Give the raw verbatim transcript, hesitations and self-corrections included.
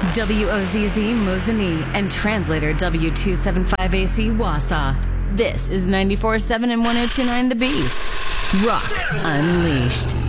W O Z Z Mosinee and translator W two seventy-five A C Wausau. This is ninety-four point seven and ten twenty-nine The Beast. Rock Unleashed.